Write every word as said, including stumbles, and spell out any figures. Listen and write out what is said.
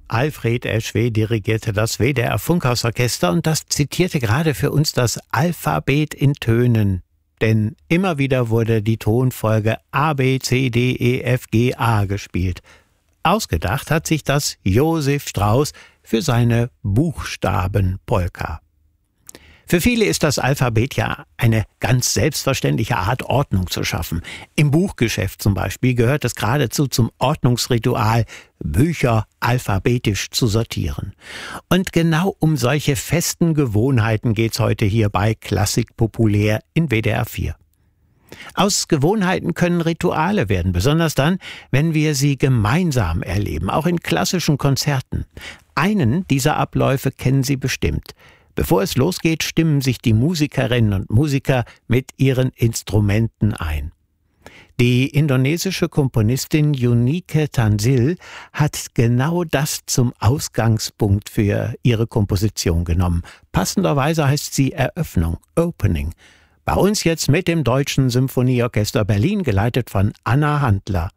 Alfred Eschwe dirigierte das W D R Funkhausorchester und das zitierte gerade für uns das Alphabet in Tönen. Denn immer wieder wurde die Tonfolge A, B, C, D, E, F, G, A gespielt. Ausgedacht hat sich das Josef Strauss für seine Buchstabenpolka. Für viele ist das Alphabet ja eine ganz selbstverständliche Art, Ordnung zu schaffen. Im Buchgeschäft zum Beispiel gehört es geradezu zum Ordnungsritual, Bücher alphabetisch zu sortieren. Und genau um solche festen Gewohnheiten geht's heute hier bei Klassik populär in W D R vier. Aus Gewohnheiten können Rituale werden, besonders dann, wenn wir sie gemeinsam erleben, auch in klassischen Konzerten. Einen dieser Abläufe kennen Sie bestimmt. Bevor es losgeht, stimmen sich die Musikerinnen und Musiker mit ihren Instrumenten ein. Die indonesische Komponistin Yunike Tanzil hat genau das zum Ausgangspunkt für ihre Komposition genommen. Passenderweise heißt sie Eröffnung, Opening. Bei uns jetzt mit dem Deutschen Symphonieorchester Berlin, geleitet von Anna Handler.